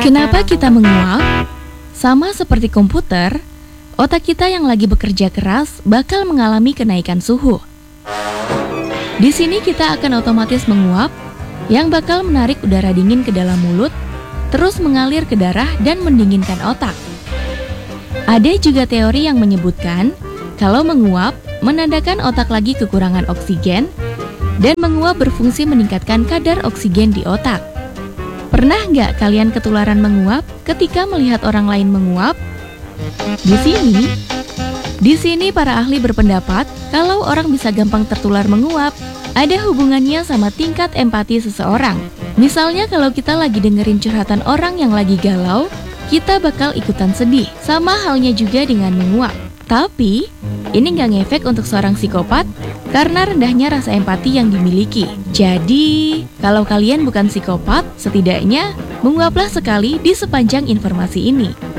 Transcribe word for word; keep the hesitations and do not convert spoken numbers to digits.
Kenapa kita menguap? Sama seperti komputer, otak kita yang lagi bekerja keras bakal mengalami kenaikan suhu. Di sini kita akan otomatis menguap, yang bakal menarik udara dingin ke dalam mulut, terus mengalir ke darah dan mendinginkan otak. Ada juga teori yang menyebutkan kalau menguap menandakan otak lagi kekurangan oksigen, dan menguap berfungsi meningkatkan kadar oksigen di otak. Pernah nggak kalian ketularan menguap ketika melihat orang lain menguap? Di sini, di sini para ahli berpendapat kalau orang bisa gampang tertular menguap, ada hubungannya sama tingkat empati seseorang. Misalnya kalau kita lagi dengerin curhatan orang yang lagi galau, kita bakal ikutan sedih. Sama halnya juga dengan menguap. Tapi, ini nggak ngefek untuk seorang psikopat karena rendahnya rasa empati yang dimiliki. Jadi, kalau kalian bukan psikopat, setidaknya menguaplah sekali di sepanjang informasi ini.